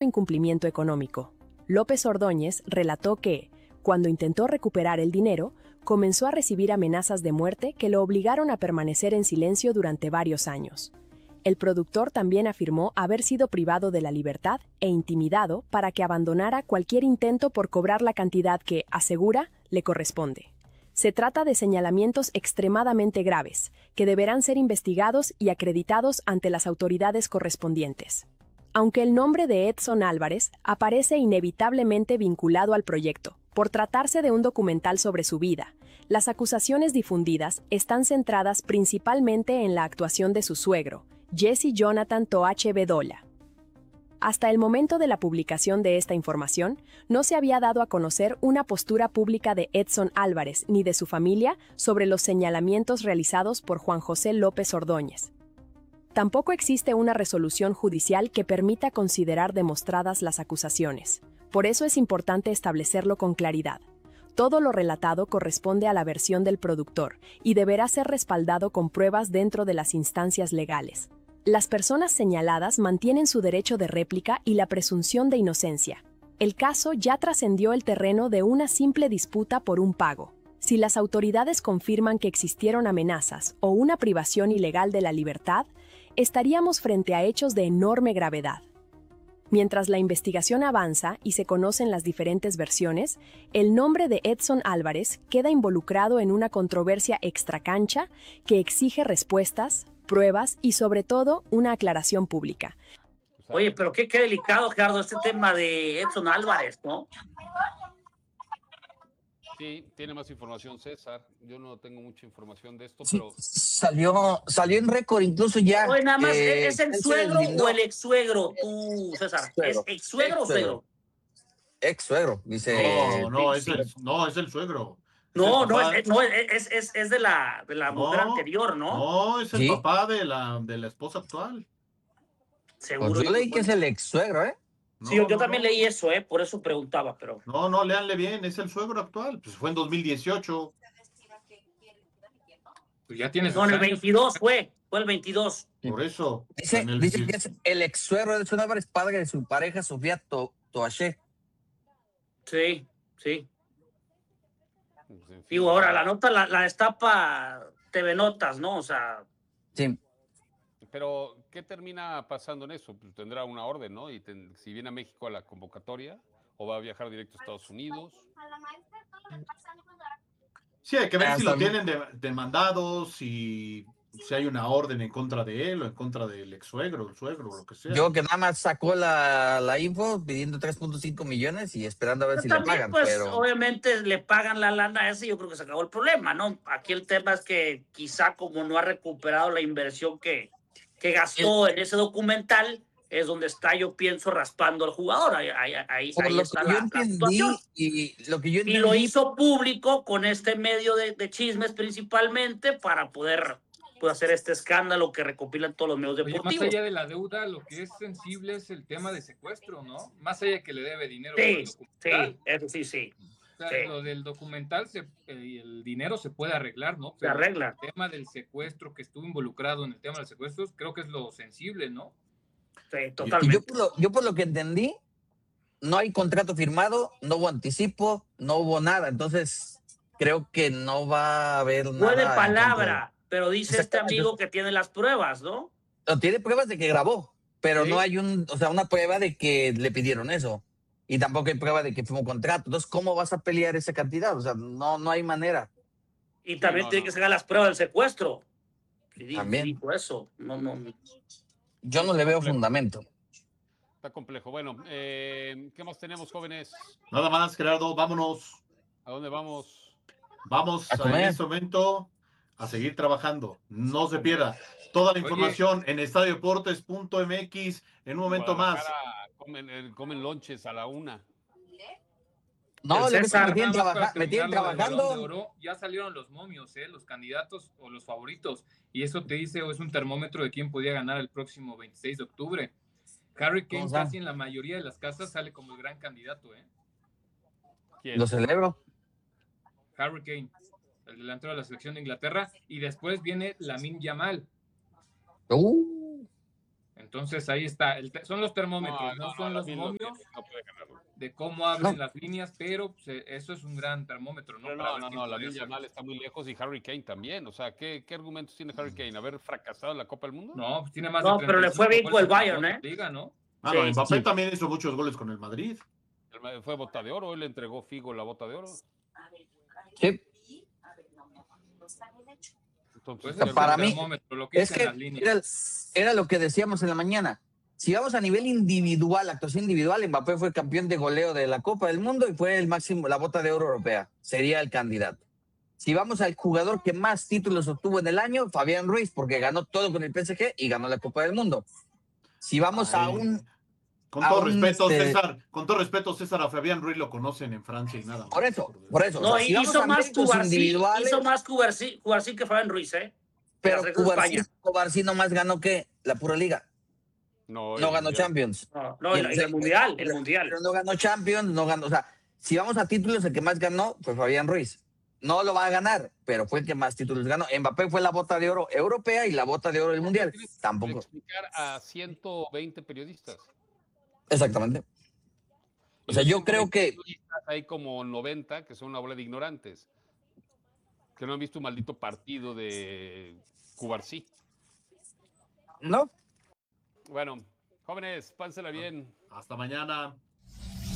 incumplimiento económico. López Ordóñez relató que, cuando intentó recuperar el dinero, comenzó a recibir amenazas de muerte que lo obligaron a permanecer en silencio durante varios años. El productor también afirmó haber sido privado de la libertad e intimidado para que abandonara cualquier intento por cobrar la cantidad que, asegura, le corresponde. Se trata de señalamientos extremadamente graves, que deberán ser investigados y acreditados ante las autoridades correspondientes. Aunque el nombre de Edson Álvarez aparece inevitablemente vinculado al proyecto, por tratarse de un documental sobre su vida, las acusaciones difundidas están centradas principalmente en la actuación de su suegro, Jesse Jonathan Toache Bedolla. Hasta el momento de la publicación de esta información, no se había dado a conocer una postura pública de Edson Álvarez ni de su familia sobre los señalamientos realizados por Juan José López Ordóñez. Tampoco existe una resolución judicial que permita considerar demostradas las acusaciones. Por eso es importante establecerlo con claridad. Todo lo relatado corresponde a la versión del productor y deberá ser respaldado con pruebas dentro de las instancias legales. Las personas señaladas mantienen su derecho de réplica y la presunción de inocencia. El caso ya trascendió el terreno de una simple disputa por un pago. Si las autoridades confirman que existieron amenazas o una privación ilegal de la libertad, estaríamos frente a hechos de enorme gravedad. Mientras la investigación avanza y se conocen las diferentes versiones, el nombre de Edson Álvarez queda involucrado en una controversia extracancha que exige respuestas, pruebas y, sobre todo, una aclaración pública. Oye, pero qué delicado, Gerardo, este tema de Edson Álvarez, ¿no? Sí, tiene más información César. Yo no tengo mucha información de esto, sí, pero... Salió en récord incluso ya. Oye, nada más, ¿es el suegro o el ex-suegro, tú, César? Suegro. ¿Es ex-suegro o suegro? Ex-suegro, dice. No, es el suegro. No, es de la mujer anterior, ¿no? No, es el ¿Sí? papá de la esposa actual. Seguro. Pues yo leí que es el ex-suegro, ¿eh? Sí, yo también leí eso, por eso preguntaba, pero... No, léanle bien, es el suegro actual. Pues fue en 2018. Pues ya tienes. No, en el 22 fue el 22. Por eso. Dice que es el ex-suegro de Edson Álvarez, padre de su pareja Sofía Toache. Sí. Digo, ahora la nota la destapa TV Notas, ¿no? O sea... Sí. Pero, ¿qué termina pasando en eso? Pues tendrá una orden, ¿no? Y si viene a México a la convocatoria, o va a viajar directo a Estados Unidos. Sí, hay que ver si lo tienen demandados, si hay una orden en contra de él o en contra del ex-suegro, el suegro, lo que sea. Yo que nada más sacó la info pidiendo 3.5 millones y esperando a ver si le pagan. Pues pero... obviamente le pagan la lana a ese, yo creo que se acabó el problema, ¿no? Aquí el tema es que quizá como no ha recuperado la inversión que gastó en ese documental, es donde está, yo pienso, raspando al jugador. Ahí está la situación. Y lo hizo público con este medio de chismes principalmente para poder hacer este escándalo que recopilan todos los medios deportivos. Más allá de la deuda, lo que es sensible es el tema de secuestro, ¿no? Más allá de que le debe dinero. Eso sí. O sea, lo del documental, el dinero se puede arreglar, ¿no? Pero se arregla. El tema del secuestro, que estuvo involucrado en el tema del secuestro, creo que es lo sensible, ¿no? Sí, totalmente. Yo por lo que entendí, no hay contrato firmado, no hubo anticipo, no hubo nada. Entonces, creo que no va a haber nada. Puede palabra, pero dice este amigo que tiene las pruebas, ¿no? No, tiene pruebas de que grabó, pero no hay una prueba de que le pidieron eso. Y tampoco hay prueba de que fue un contrato. Entonces, ¿cómo vas a pelear esa cantidad? O sea, no hay manera. Y también tiene que sacar las pruebas del secuestro. También. Dijo eso. No. Yo no le veo fundamento. Está complejo. Bueno, ¿qué más tenemos, jóvenes? Nada más, Gerardo, vámonos. ¿A dónde vamos? Vamos en este momento a seguir trabajando. No se pierda. Toda la información en estadiodeportes.mx en un momento más. Comen lonches a la 1:00. No, me tienen trabajando. Ya salieron los momios, los candidatos o los favoritos. Y eso te dice, es un termómetro de quién podía ganar el próximo 26 de octubre. Harry Kane casi en la mayoría de las casas sale como el gran candidato. Lo celebro. Harry Kane, el delantero de la selección de Inglaterra. Y después viene Lamine Yamal. Entonces ahí está, son los termómetros, no son los momios de cómo abren las líneas, pero pues, eso es un gran termómetro, ¿no? No, la Yamal está muy lejos y Harry Kane también. O sea, ¿qué argumentos tiene Harry Kane? ¿Haber fracasado en la Copa del Mundo? No, pues tiene más no, de pero le fue bien con el Bayern, ¿eh? Liga, ¿no? No, Mbappé también hizo muchos goles con el Madrid. Fue bota de oro, él le entregó Figo la bota de oro. Sí. Entonces, pues para mí, lo que es que era lo que decíamos en la mañana. Si vamos a nivel individual, actuación individual, Mbappé fue campeón de goleo de la Copa del Mundo y fue el máximo, la bota de oro europea. Sería el candidato. Si vamos al jugador que más títulos obtuvo en el año, Fabián Ruiz, porque ganó todo con el PSG y ganó la Copa del Mundo. Si vamos a un... Con todo respeto, César, a Fabián Ruiz lo conocen en Francia y nada más. Por eso. No, o sea, si hizo más Cubarsí, Cubarsí que Fabián Ruiz, ¿eh? Pero Cubarsí nomás ganó ¿qué? La pura liga. No ganó Champions. No, el Mundial. Pero no ganó Champions, no ganó. O sea, si vamos a títulos, el que más ganó fue Fabián Ruiz. No lo va a ganar, pero fue el que más títulos ganó. Mbappé fue la bota de oro europea y la bota de oro del Mundial. Tampoco. Explicar a 120 periodistas. Exactamente. O sea, yo creo que... Hay como 90 que son una bola de ignorantes, que no han visto un maldito partido de Cubarsí. ¿No? Bueno, jóvenes, pánsela bien. Hasta mañana.